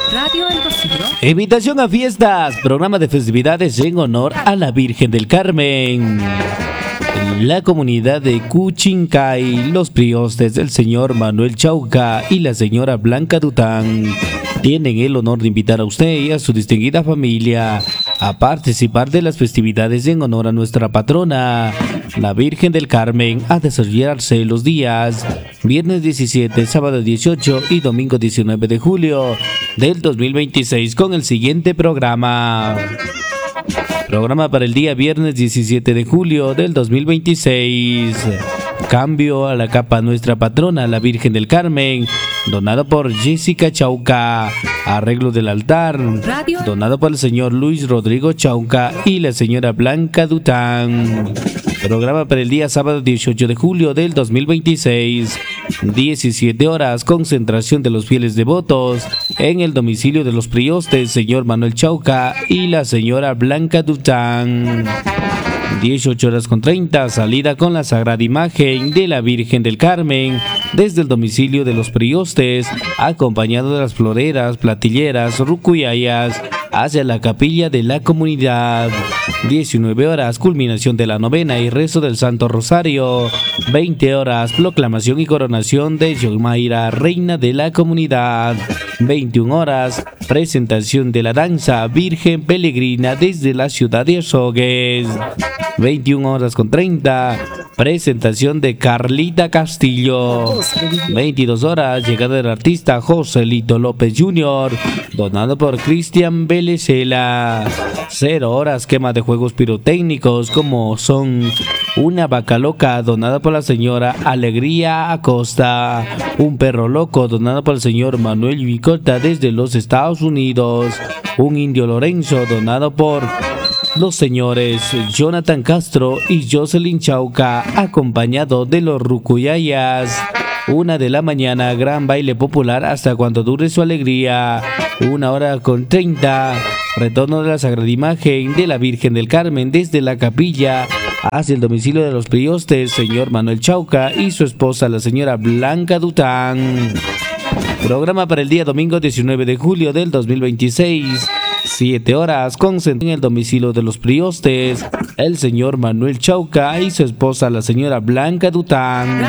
Radio El Rocío. Invitación a fiestas, programa de festividades en honor a la Virgen del Carmen. La comunidad de Cuchincay, los priostes del señor Manuel Chauca y la señora Blanca Dután tienen el honor de invitar a usted y a su distinguida familia a participar de las festividades en honor a nuestra patrona, la Virgen del Carmen, a desarrollarse los días viernes 17, sábado 18 y domingo 19 de julio del 2026 con el siguiente programa. Programa para el día viernes 17 de julio del 2026. Cambio a la capa nuestra patrona, la Virgen del Carmen, donado por Jessica Chauca. Arreglo del altar, donado por el señor Luis Rodrigo Chauca y la señora Blanca Dután. Programa para el día sábado 18 de julio del 2026. 17 horas, concentración de los fieles devotos en el domicilio de los priostes, señor Manuel Chauca y la señora Blanca Dután. 18 horas con 30, salida con la sagrada imagen de la Virgen del Carmen desde el domicilio de los priostes, acompañado de las floreras, platilleras, rucuyayas, hacia la capilla de la comunidad. 19 horas, culminación de la novena y rezo del Santo Rosario. 20 horas, proclamación y coronación de Yomaira, reina de la comunidad. 21 horas, presentación de la danza Virgen Peregrina desde la ciudad de Azogues. 21 horas con 30, presentación de Carlita Castillo. 22 horas, llegada del artista Joselito López Jr., donado por Cristian Belecela. 0 horas, quema de juegos pirotécnicos como son una vaca loca, donada por la señora Alegría Acosta. Un perro loco, donado por el señor Manuel Vicota desde los Estados Unidos. Un indio Lorenzo, donado por los señores Jonathan Castro y Jocelyn Chauca, acompañado de los rucuyayas. 1 de la mañana, gran baile popular hasta cuando dure su alegría. 1 hora con 30, retorno de la sagrada imagen de la Virgen del Carmen desde la capilla hacia el domicilio de los priostes, señor Manuel Chauca y su esposa, la señora Blanca Dután. Programa para el día domingo 19 de julio del 2026. 7 horas, concentración en el domicilio de los priostes, el señor Manuel Chauca y su esposa, la señora Blanca Dután.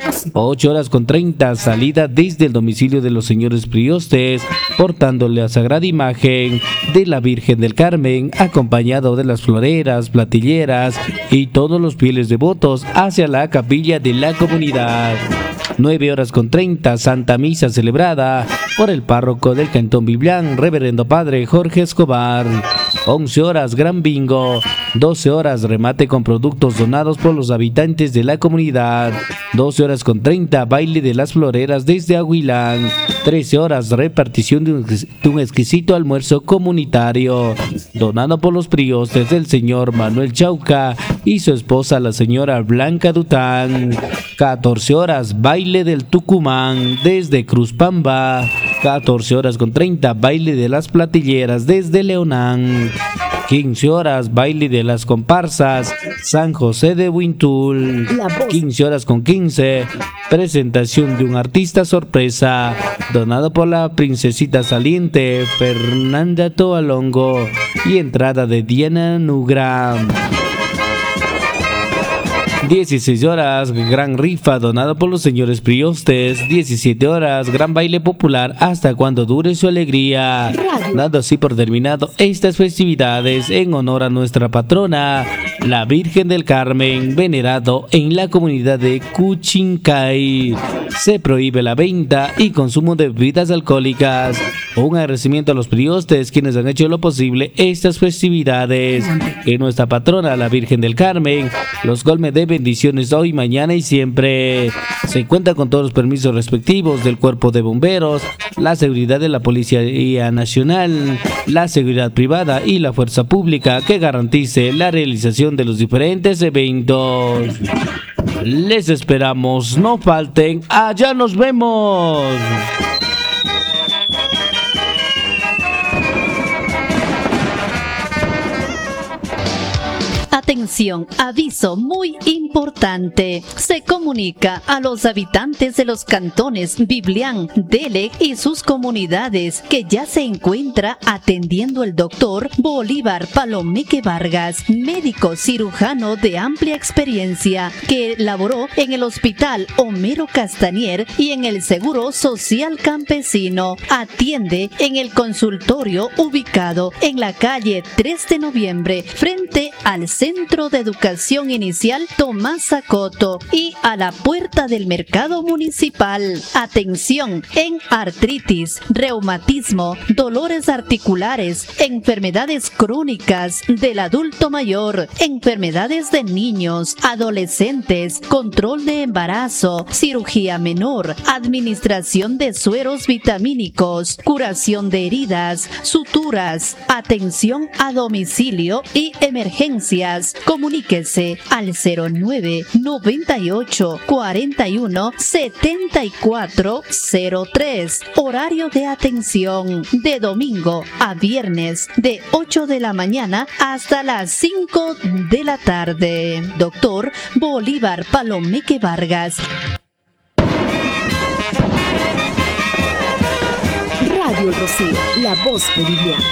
8 horas con 30, salida desde el domicilio de los señores priostes, portándole la sagrada imagen de la Virgen del Carmen, acompañado de las floreras, platilleras y todos los fieles devotos hacia la capilla de la comunidad. 9 horas con 30, Santa Misa celebrada por el párroco del Cantón Biblián, Reverendo Padre Jorge Escobar. 11 horas, Gran Bingo. 12 horas, remate con productos donados por los habitantes de la comunidad. 12 horas con 30, baile de las floreras desde Aguilán. 13 horas, repartición de un exquisito almuerzo comunitario, donado por los priostes del señor Manuel Chauca y su esposa, la señora Blanca Dután. 14 horas, baile del Tucumán desde Cruzpamba. 14 horas con 30, baile de las platilleras desde Leonán. 15 horas, baile de las comparsas San José de Huintul. 15 horas con 15, presentación de un artista sorpresa, donado por la princesita saliente Fernanda Toalongo, y entrada de Diana Nugra. 16 horas, gran rifa donado por los señores priostes. 17 horas, gran baile popular hasta cuando dure su alegría. Dando así por terminado estas festividades en honor a nuestra patrona, la Virgen del Carmen, venerado en la comunidad de Cuchincay. Se prohíbe la venta y consumo de bebidas alcohólicas. Un agradecimiento a los priostes quienes han hecho lo posible estas festividades. En nuestra patrona, la Virgen del Carmen, los colme de bendiciones hoy, mañana y siempre. Se cuenta con todos los permisos respectivos del Cuerpo de Bomberos, la seguridad de la Policía Nacional, la seguridad privada y la fuerza pública que garantice la realización de los diferentes eventos. Les esperamos, no falten, allá nos vemos. Atención, aviso muy importante. Se comunica a los habitantes de los cantones Biblián, Dele y sus comunidades que ya se encuentra atendiendo el doctor Bolívar Palomeque Vargas, médico cirujano de amplia experiencia que laboró en el Hospital Homero Castañer y en el Seguro Social Campesino. Atiende en el consultorio ubicado en la calle 3 de Noviembre, frente al Centro de Educación Inicial Tomás Zacoto y a la puerta del Mercado Municipal. Atención en artritis, reumatismo, dolores articulares, enfermedades crónicas del adulto mayor, enfermedades de niños, adolescentes, control de embarazo, cirugía menor, administración de sueros vitamínicos, curación de heridas, suturas, atención a domicilio y emergencias. Comuníquese al 09 98 41 74 03. Horario de atención de domingo a viernes de 8 de la mañana hasta las 5 de la tarde. Doctor Bolívar Palomeque Vargas. Radio El Rocío, la voz boliviana.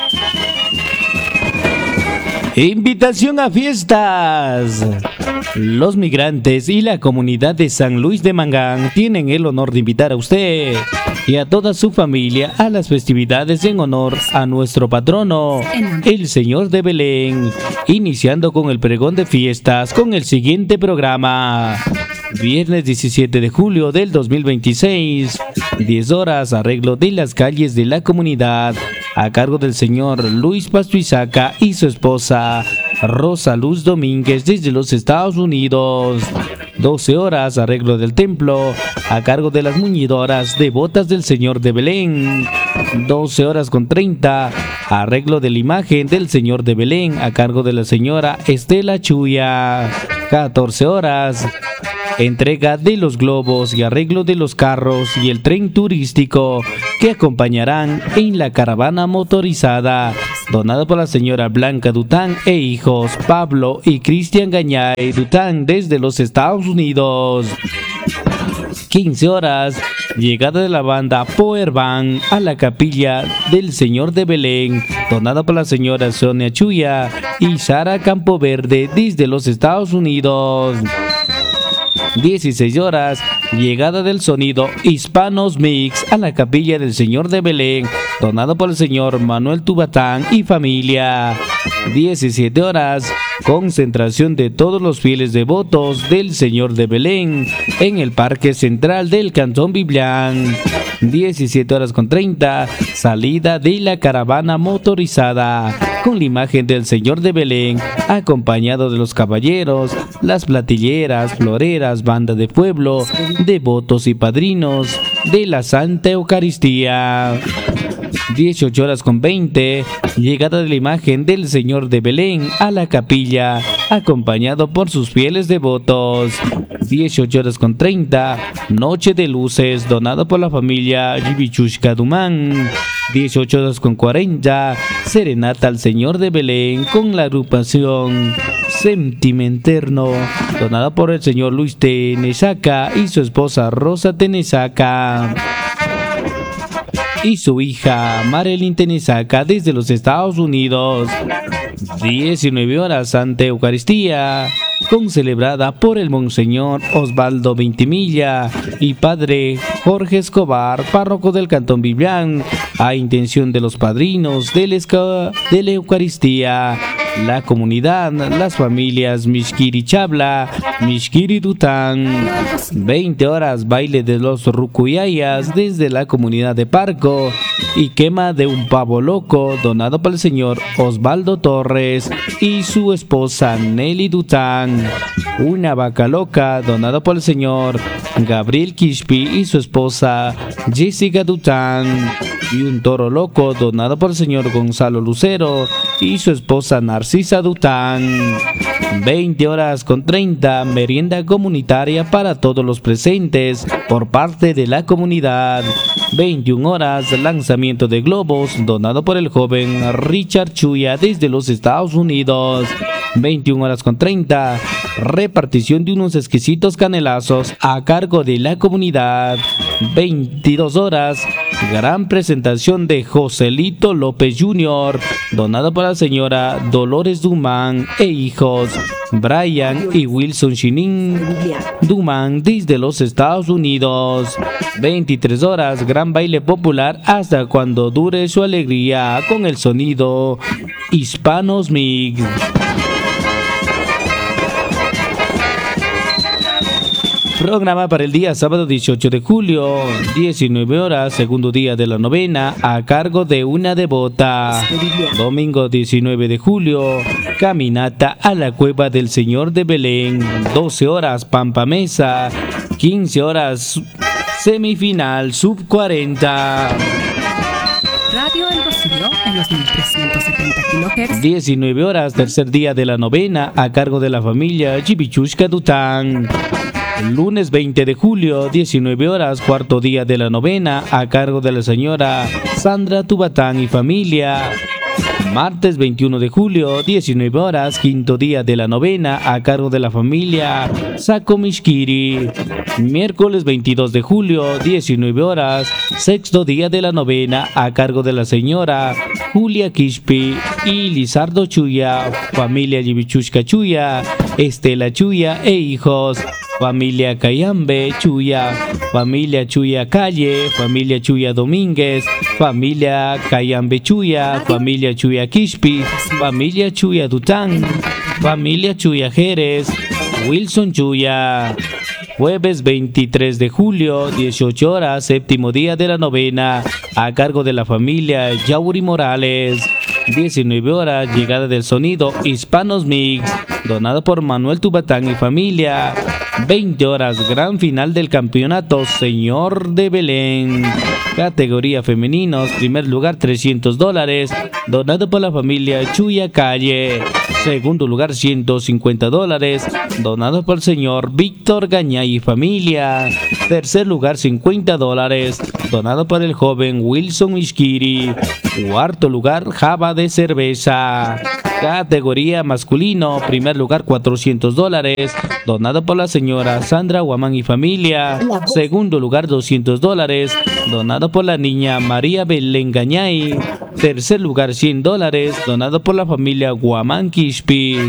Invitación a fiestas. Los migrantes y la comunidad de San Luis de Mangán tienen el honor de invitar a usted y a toda su familia a las festividades en honor a nuestro patrono, el Señor de Belén, iniciando con el pregón de fiestas con el siguiente programa. Viernes 17 de julio del 2026, 10 horas, arreglo de las calles de la comunidad, a cargo del señor Luis Pastuizaca y su esposa Rosa Luz Domínguez desde los Estados Unidos. 12 horas, arreglo del templo, a cargo de las muñidoras devotas del Señor de Belén. 12 horas con 30, arreglo de la imagen del Señor de Belén, a cargo de la señora Estela Chuya. 14 horas, entrega de los globos y arreglo de los carros y el tren turístico que acompañarán en la caravana motorizada, donado por la señora Blanca Dután e hijos Pablo y Cristian Gañay Dután desde los Estados Unidos. 15 horas, llegada de la banda Power Band a la capilla del Señor de Belén, donada por la señora Sonia Chuya y Sara Campoverde desde los Estados Unidos. 16 horas, llegada del sonido Hispanos Mix a la capilla del Señor de Belén, donado por el señor Manuel Tubatán y familia. 17 horas, concentración de todos los fieles devotos del Señor de Belén en el Parque Central del Cantón Biblián. 17 horas con 30, salida de la caravana motorizada con la imagen del Señor de Belén, acompañado de los caballeros, las platilleras, floreras, banda de pueblo, devotos y padrinos de la Santa Eucaristía. 18 horas con 20, llegada de la imagen del Señor de Belén a la capilla, acompañado por sus fieles devotos. 18 horas con 30, noche de luces, donado por la familia Yibichushka Dumán. 18 horas con 40, serenata al Señor de Belén con la agrupación Sentimenterno, donada por el señor Luis Tenesaca y su esposa Rosa Tenesaca y su hija Marilyn Tenesaca desde los Estados Unidos. 19 horas, Santa Eucaristía, concelebrada por el Monseñor Osvaldo Vintimilla y Padre Jorge Escobar, párroco del Cantón Biblián, a intención de los padrinos de la Eucaristía, la comunidad, las familias Mishkiri Chabla, Mishkiri Dután. 20 horas, baile de los Rucuyayas desde la comunidad de Parco y quema de un pavo loco, donado por el señor Osvaldo Torres y su esposa Nelly Dután. Una vaca loca, donado por el señor Gabriel Quispi y su esposa Jessica Dután. Y un toro loco, donado por el señor Gonzalo Lucero y su esposa Narcisa Dután. 20 horas con 30, merienda comunitaria para todos los presentes por parte de la comunidad. 21 horas, lanzamiento de globos, donado por el joven Richard Chuya desde los Estados Unidos. 21:30, repartición de unos exquisitos canelazos a cargo de la comunidad. 22:00, gran presentación de Joselito López Jr., donado por la señora Dolores Dumán e hijos Brian y Wilson Shinin Dumán desde los Estados Unidos. 23:00, gran baile popular hasta cuando dure su alegría con el sonido Hispanos Mix. Programa para el día sábado 18 de julio, 19:00, segundo día de la novena, a cargo de una devota. Domingo 19 de julio, caminata a la cueva del Señor de Belén. 12:00, Pampa Mesa. 15:00, semifinal sub 40. Radio El Rocío en los 1370 kHz. 19:00, tercer día de la novena, a cargo de la familia Chipichushka Dután. Lunes 20 de julio, 19:00, cuarto día de la novena, a cargo de la señora Sandra Tubatán y familia. Martes 21 de julio, 19:00, quinto día de la novena, a cargo de la familia Sako Mishkiri. Miércoles 22 de julio, 19:00, sexto día de la novena, a cargo de la señora Julia Kishpi y Lizardo Chuya, familia Yibichushka Chuya, Estela Chuya e hijos. Familia Cayambe Chuya, familia Chuya Calle, familia Chuya Domínguez, familia Cayambe Chuya, familia Chuya Kishpi, familia Chuya Dután, familia Chuya Jerez, Wilson Chuya. Jueves 23 de julio, 18:00, séptimo día de la novena, a cargo de la familia Yauri Morales. 19:00, llegada del sonido Hispanos Mix, donado por Manuel Tubatán y familia. 20:00, gran final del campeonato Señor de Belén. Categoría femeninos, primer lugar $300, donado por la familia Chuya Calle. Segundo lugar $150, donado por el señor Víctor Gañay y familia. Tercer lugar $50, donado por el joven Wilson Mishkiri. Cuarto lugar, java de cerveza. Categoría masculino, primer lugar $400, donado por la señora Sandra Guamán y familia. Segundo lugar $200, donado por la niña María Belén Gañay. Tercer lugar $100, donado por la familia Guamán Kishpi.